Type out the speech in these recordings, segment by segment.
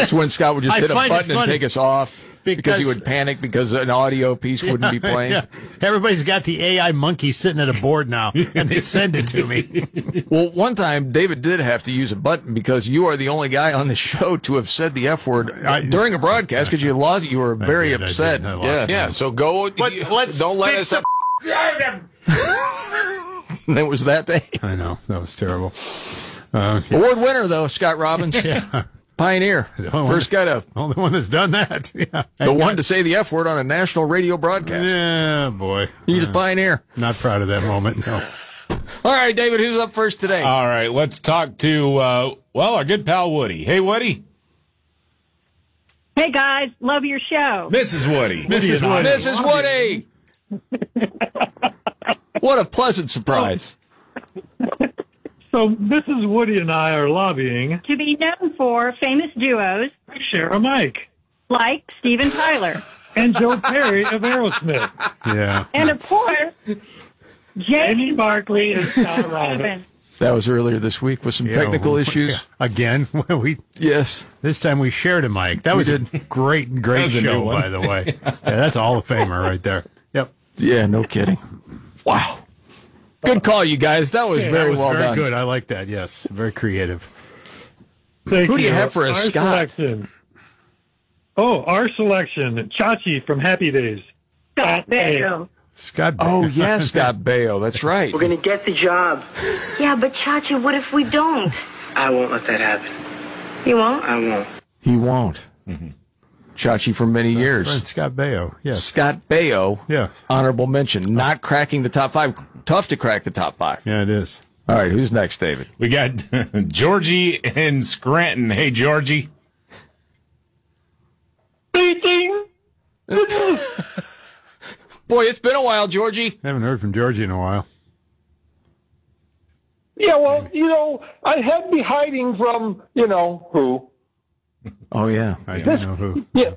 That's when Scott would just hit a find it button and funny take us off because he would panic because an audio piece wouldn't be playing. Yeah. Everybody's got the AI monkey sitting at a board now, and they send it to me. Well, one time, David did have to use a button because you are the only guy on the show to have said the F word during a broadcast because you lost. You were very upset. I lost Yeah. Yeah, so go. Let's don't let us. And it was that day. I know. That was terrible. Award winner, though, Scott Robbins. Yeah. Pioneer. First guy to. Only one that's done that. Yeah. The one to say the F word on a national radio broadcast. Yeah, boy. He's a pioneer. Not proud of that moment, no. All right, David, who's up first today? All right, let's talk to, our good pal Woody. Hey, Woody. Hey, guys. Love your show. Mrs. Woody. Mrs. Woody. What a pleasant surprise. So Mrs. Woody and I are lobbying To be known for famous duos to share a mic. like Steven Tyler. And Joe Perry of Aerosmith. Yeah. And, of course, Amy Barkley and Scott Robbins. Robin. That was earlier this week with some technical issues. Again, Yes. this time we shared a mic. That was a great was a new show, one. by the way. Yeah, that's a Hall of Famer right there. Yep. Yeah, no kidding. Wow. Good call, you guys. That was very that was well very done. good. I like that. Yes. Very creative. Thank Who do you have for a Our Scott? Selection. Oh, our selection. Chachi from Happy Days. Scott Baio. Scott. Oh, yeah, Scott Baio. That's right. We're going to get the job. Yeah, but Chachi, what if we don't? I won't let that happen. You won't? I won't. He won't. Chachi for many years. Friend Scott Baio. Yes. Scott Baio, Yeah. honorable mention, not cracking the top five. Tough to crack the top five. Yeah, it is. All right, who's next, David? We got Georgie in Scranton. Hey, Georgie. Speaking. Boy, it's been a while, Georgie. Haven't heard from Georgie in a while. Yeah, well, I had be hiding from, who. Oh, yeah. I don't know who. Yeah.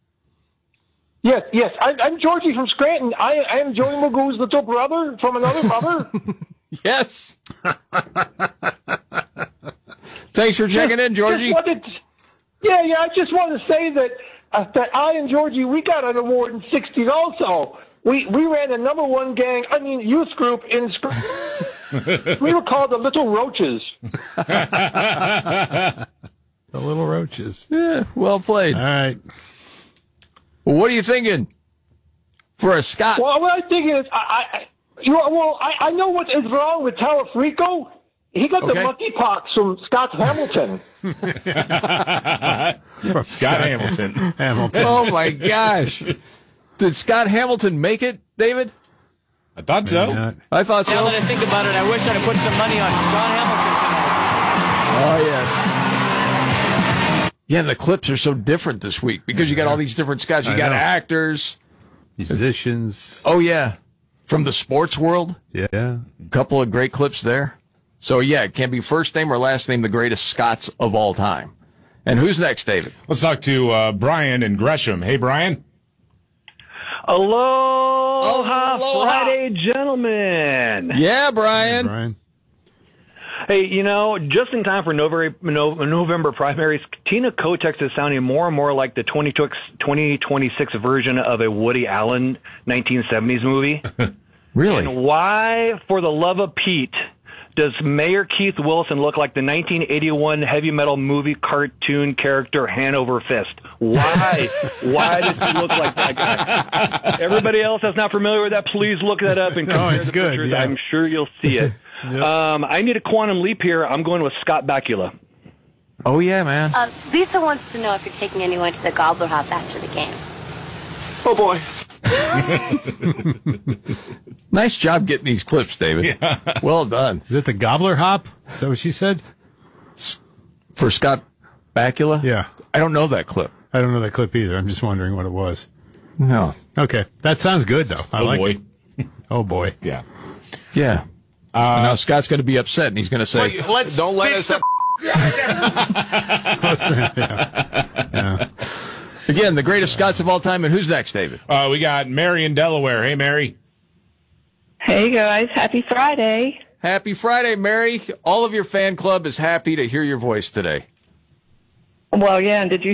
Yes. I'm Georgie from Scranton. I am Joey Magoo's little brother from another mother. Yes. Thanks for checking in, Georgie. I just wanted to say that I and Georgie, we got an award in '60s also. We ran a youth group in Scranton. We were called the Little Roaches. The Little Roaches. Yeah, well played. All right. Well, what are you thinking for a Scott? Well, what I'm thinking is, I know what is wrong with Talafrico. He got the monkeypox from Scott Hamilton. Scott Hamilton. Oh, my gosh. Did Scott Hamilton make it, David? I thought so. I thought so. Now that I think about it, I wish I'd have put some money on Scott Hamilton tonight. Oh, yes. Yeah, and the clips are so different this week because you got all these different Scotts. You got actors, musicians. Oh, yeah. From the sports world. Yeah. A couple of great clips there. So, yeah, it can be first name or last name, the greatest Scots of all time. And who's next, David? Let's talk to Brian in Gresham. Hey, Brian. Aloha, Friday, gentlemen. Yeah, Brian. Hey, Brian. Hey, just in time for November primaries, Tina Kotex is sounding more and more like the 2026 version of a Woody Allen 1970s movie. Really? And why, for the love of Pete, does Mayor Keith Wilson look like the 1981 heavy metal movie cartoon character Hanover Fist? Why? Why does he look like that guy? Everybody else that's not familiar with that, please look that up and compare it's the good. pictures. Yeah. I'm sure you'll see it. Yep. I need a quantum leap here. I'm going with Scott Bakula. Oh, yeah, man. Lisa wants to know if you're taking anyone to the Gobbler Hop after the game. Oh, boy. Nice job getting these clips, David. Yeah. Well done. Is it the Gobbler Hop? Is that what she said? For Scott Bakula? Yeah. I don't know that clip. I don't know that clip either. I'm just wondering what it was. No. Okay. That sounds good, though. I like boy. it. Oh, boy. Yeah. Yeah. Now Scott's going to be upset, and he's going to say, Don't let us. Yeah. Again, the greatest Scots of all time. And who's next, David? We got Mary in Delaware. Hey, Mary. Hey, guys. Happy Friday. Happy Friday, Mary. All of your fan club is happy to hear your voice today. Well, yeah, and did you